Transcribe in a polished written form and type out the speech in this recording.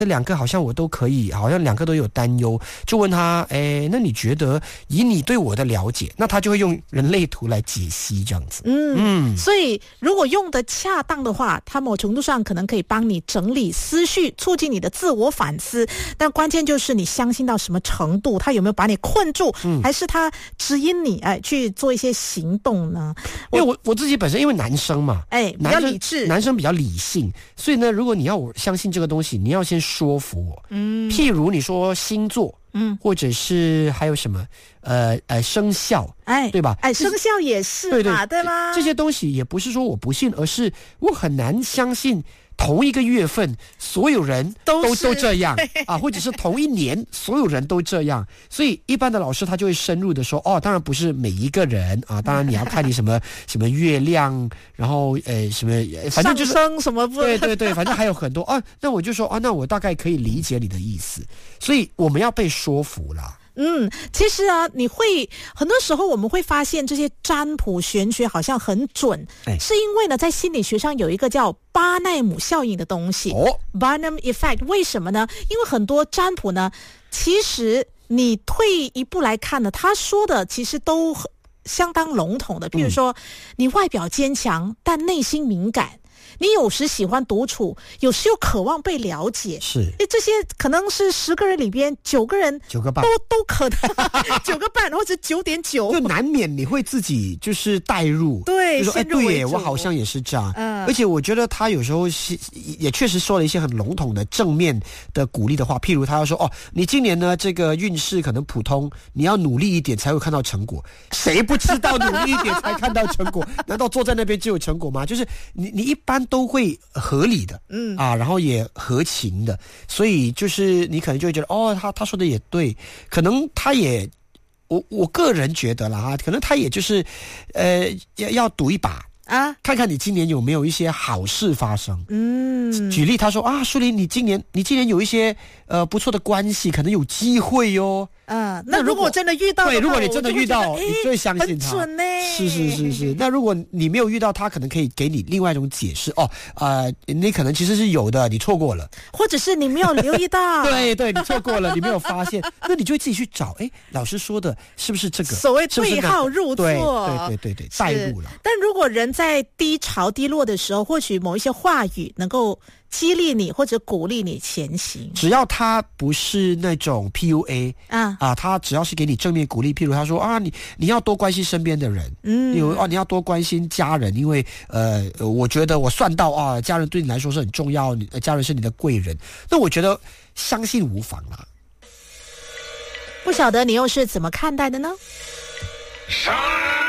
这两个好像我都可以，好像两个都有担忧，就问他，那你觉得以你对我的了解，那他就会用人类图来解析这样子。 所以如果用得恰当的话，它某程度上可能可以帮你整理思绪，促进你的自我反思，但关键就是你相信到什么程度，它有没有把你困住，还是它指引你去做一些行动呢？ 因为我自己本身因为男生嘛， 比较理智， 男生比较理性，所以呢，如果你要我相信这个东西，你要先说服我。譬如你说星座，或者是还有什么生肖，对吧？ 生肖也是嘛，对吗？ 这些东西也不是说我不信，而是我很难相信同一个月份所有人都这样啊，或者是同一年所有人都这样。所以一般的老师他就会深入的说，当然不是每一个人啊，当然你要看你什么什么月亮，然后什么反正就是上升什么不对，反正还有很多啊。那我就说那我大概可以理解你的意思，所以我们要被说服啦。 其实啊，很多时候我们会发现这些占卜玄学好像很准，是因为呢，在心理学上有一个叫巴奈姆效应的东西。Barnum Effect， 为什么呢？因为很多占卜呢，其实你退一步来看呢，他说的其实都相当笼统的。比如说，你外表坚强，但内心敏感。你有时喜欢独处，有时又渴望被了解， 是这些可能是10个人里边9个人 9个半都可能9个半或者9.9， 就难免你会自己就是带入， 对， 就说对耶，我好像也是这样。而且我觉得他有时候也确实说了一些很笼统的正面的鼓励的话，譬如他要说你今年呢这个运势可能普通，你要努力一点才会看到成果。谁不知道努力一点才看到成果？难道坐在那边就有成果吗？就是你一般都会合理的，然后也合情的，所以就是你可能就会觉得他说的也对，可能他也我个人觉得啦可能他也就是要赌一把看看你今年有没有一些好事发生。举例他说淑玲，你今年有一些不错的关系，可能有机会哟。 那如果真的遇到的话， 对，如果你真的遇到，你就会相信他， 很准呢。 是。那如果你没有遇到，他可能可以给你另外一种解释你可能其实是有的，你错过了， 或者是你没有留意到。 对，你错过了，你没有发现，那你就会自己去找，老师说的是不是这个？ 所谓对号入座， 对，带入了。 但如果人在低潮低落的时候，或许某一些话语能够激励你或者鼓励你前行， 只要他不是那种 PUA 他只要是给你正面鼓励，譬如他说你要多关心身边的人，你要多关心家人，因为我觉得我算到家人对你来说是很重要，家人是你的贵人，那我觉得相信无妨啦。 不晓得你又是怎么看待的呢？